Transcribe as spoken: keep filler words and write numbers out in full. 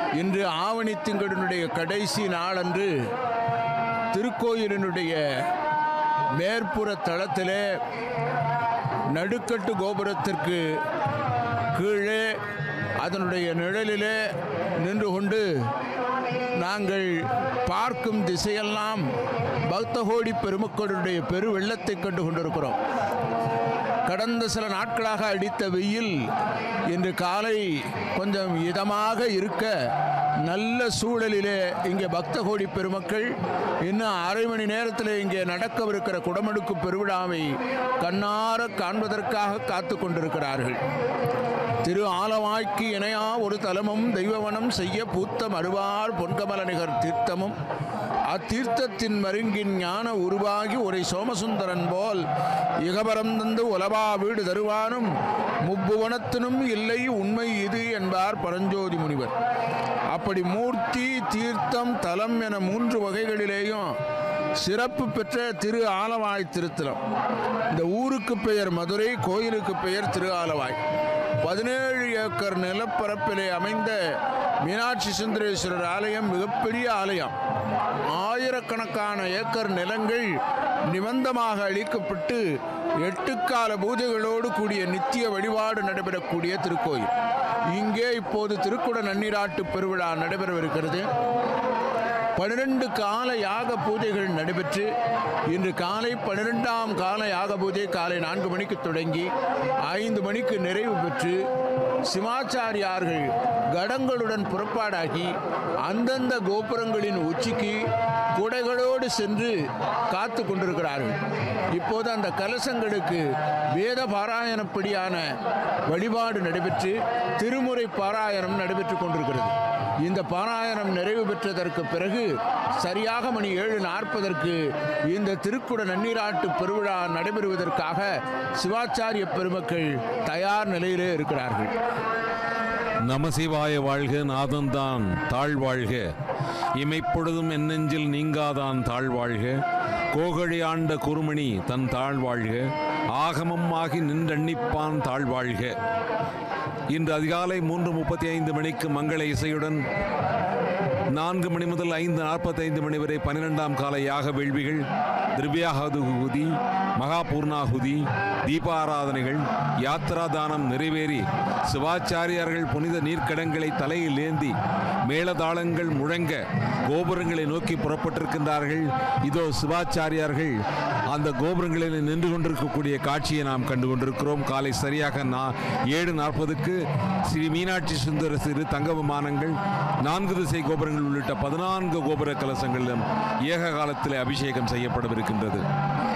இன்று ஆவணி திங்களினுடைய கடைசி நாளன்று திருக்கோயிலினுடைய மேற்புற தளத்திலே நடுக்கட்டு கோபுரத்திற்கு கீழே அதனுடைய நிழலிலே நின்று கொண்டு நாங்கள் பார்க்கும் திசையெல்லாம் பக்த கோடி பெருமக்களுடைய பெரு வெள்ளத்தை கண்டு கொண்டிருக்கிறோம். கடந்த சில நாட்களாக அடித்த வெயில் இன்று காலை கொஞ்சம் இதமாக இருக்க நல்ல சூழலிலே இங்கே பக்த கோடி பெருமக்கள் இன்னும் அரை மணி நேரத்தில் இங்கே நடக்கவிருக்கிற குடமுழுக்கு பெருவிழாவை கண்ணார காண்பதற்காக காத்து கொண்டிருக்கிறார்கள். திரு ஆலவாய்க்கு இணையா ஒரு தலமும் தெய்வவனம் செய்ய பூத்த மறுவார் பொன்கமல நிகர் தீர்த்தமும் அத்தீர்த்தத்தின் மருங்கின் ஞான உருவாகி ஒரு சோமசுந்தரன் போல் இகபரம் தந்து உலவா வீடு தருவானும் முப்புவனத்தினும் இல்லை உண்மை இது என்பார் பரஞ்சோதி முனிவர். அப்படி மூர்த்தி, தீர்த்தம், தலம் என மூன்று வகைகளிலேயும் சிறப்பு பெற்ற திரு ஆலவாய் திருத்தலம். இந்த ஊருக்கு பெயர் மதுரை, கோயிலுக்கு பெயர் திரு ஆலவாய். பதினேழு ஏக்கர் நிலப்பரப்பிலே அமைந்த மீனாட்சி சுந்தரேஸ்வரர் ஆலயம் மிகப்பெரிய ஆலயம். ஆயிரக்கணக்கான ஏக்கர் நிலங்கள் நிபந்தமாக அளிக்கப்பட்டு எட்டுக்கால பூஜைகளோடு கூடிய நித்திய வழிபாடு நடைபெறக்கூடிய திருக்கோயில். இங்கே இப்போது திருக்குட நன்னீராட்டு பெருவிழா நடைபெறவிருக்கிறது. பனிரெண்டு கால யாக பூஜைகள் நடைபெற்று இன்று காலை பனிரெண்டாம் கால யாக பூஜை காலை நான்கு மணிக்கு தொடங்கி ஐந்து மணிக்கு நிறைவு பெற்று சிவாச்சாரியார்கள் கடங்களுடன் புறப்பாடாகி அந்தந்த கோபுரங்களின் உச்சிக்கு குடைகளோடு சென்று காத்து கொண்டிருக்கிறார்கள். இப்போது அந்த கலசங்களுக்கு வேத பாராயணப்படியான வழிபாடு நடைபெற்று திருமுறை பாராயணம் நடைபெற்று கொண்டிருக்கிறது. இந்த பாராயணம் நிறைவு பெற்றதற்கு பிறகு சரியாக மணி ஏழு நாற்பதற்கு இந்த திருக்குட நன்னீராட்டு பெருவிழா நடைபெறுவதற்காக சிவாச்சாரிய பெருமக்கள் தயார் நிலையிலே இருக்கிறார்கள். நமசிவாய வாழ்க, நாதந்தான் தாழ்வாழ்க, இமைப்பொழுதும் என் நெஞ்சில் நீங்காதான் தாழ்வாழ்க, கோகழி ஆண்ட குருமணி தன் தாழ்வாழ்க, ஆகமம் ஆகி நின்றண்ணிப்பான் தாழ்வாழ்க. இன்று அதிகாலை மூன்று முப்பத்தி ஐந்து மணிக்கு மங்கள இசையுடன் நான்கு மணி முதல் ஐந்து நாற்பத்தைந்து மணி வரை பன்னிரெண்டாம் கால யாக வேள்விகள், திரவியாகுதி, மகா பூர்ணாகுதி, தீபாராதனைகள், யாத்ரா தானம் நிறைவேறி சிவாச்சாரியார்கள் புனித நீர்க்கடங்களை தலையில் ஏந்தி மேளதாளங்கள் முழங்க கோபுரங்களை நோக்கி புறப்பட்டிருக்கின்றார்கள். இதோ சிவாச்சாரியார்கள் அந்த கோபுரங்களில் நின்று கொண்டிருக்கக்கூடிய காட்சியை நாம் கண்டு கொண்டிருக்கிறோம். காலை சரியாக நா ஏழு நாற்பதுக்கு ஸ்ரீ மீனாட்சி சுந்தர சிறு தங்க விமானங்கள், நான்கு திசை கோபுரங்கள் உள்ளிட்ட பதினான்கு கோபுர கலசங்களிலும் ஏக காலத்தில் அபிஷேகம் செய்யப்படவிருக்கின்றது.